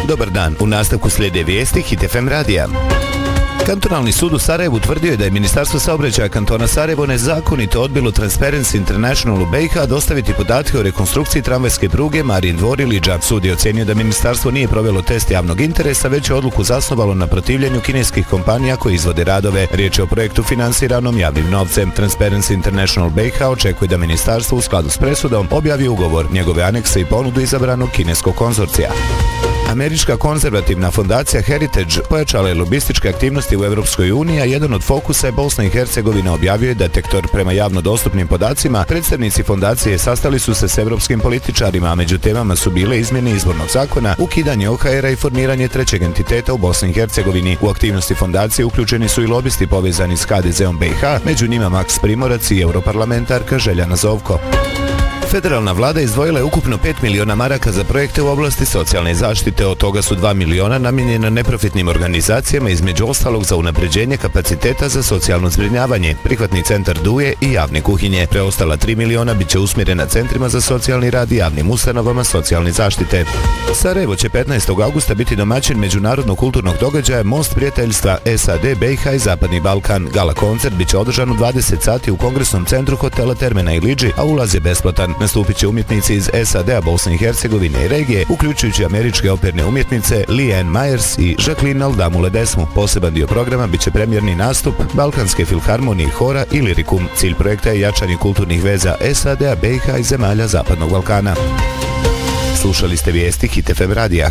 Dobar dan, u nastavku slijede vijesti Hit FM radija. Kantonalni sud u Sarajevu utvrdio je da je Ministarstvo saobraćaja kantona Sarajevo nezakonito odbilo Transparency International u BiH dostaviti podatke o rekonstrukciji tramvajske pruge Marijin Dvor-Ilidža. Sud je ocenio da ministarstvo nije provelo test javnog interesa, već je odluku zasnovalo na protivljenju kineskih kompanija koji izvode radove. Riječ je o projektu finansiranom javnim novcem. Transparency International BiH očekuje da ministarstvo u skladu s presudom objavi ugovor, njegove anekse i ponudu izabranog kineskog konzorcija. Američka konzervativna fondacija Heritage pojačala je lobističke aktivnosti u Europskoj uniji, a jedan od fokusa je Bosna i Hercegovina objavio je detektor. Prema javno dostupnim podacima, predstavnici fondacije sastali su se s evropskim političarima, a među temama su bile izmjene izbornog zakona, ukidanje OHR-a i formiranje trećeg entiteta u Bosni i Hercegovini. U aktivnosti fondacije uključeni su i lobisti povezani s HDZ-om BiH, među njima Maks Primorac i europarlamentarka Željana Zovko. Federalna vlada izdvojila je ukupno 5 miliona maraka za projekte u oblasti socijalne zaštite, od toga su 2 miliona namijenjena neprofitnim organizacijama, između ostalog za unapređenje kapaciteta za socijalno zbrinjavanje, prihvatni centar Duje i javne kuhinje. Preostala 3 miliona bit će usmjerena centrima za socijalni rad i javnim ustanovama socijalne zaštite. Sarajevo će 15. augusta biti domaćin međunarodnog kulturnog događaja Most prijateljstva SAD, BiH i Zapadni Balkan. Gala koncert bit će održan u 20 sati u Kongresnom centru hotela Termena Ilidži, a ulaz je besplatan. Nastupit će umjetnici iz SAD-a, Bosne i Hercegovine i regije, uključujući američke operne umjetnice Leanne Myers i Jacqueline Aldamu Ledesmu. Poseban dio programa bit će premijerni nastup Balkanske filharmonije, hora i lirikum. Cilj projekta je jačanje kulturnih veza SAD-a, BiH i zemalja Zapadnog Balkana. Slušali ste vijesti Hit FM radija.